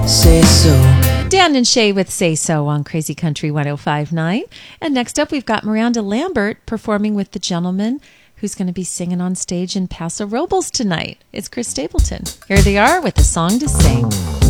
Say so. Dan and Shay with Say So on Crazy Country 105.9. And next up, we've got Miranda Lambert performing with the gentleman who's going to be singing on stage in Paso Robles tonight. It's Chris Stapleton. Here they are with a song to sing.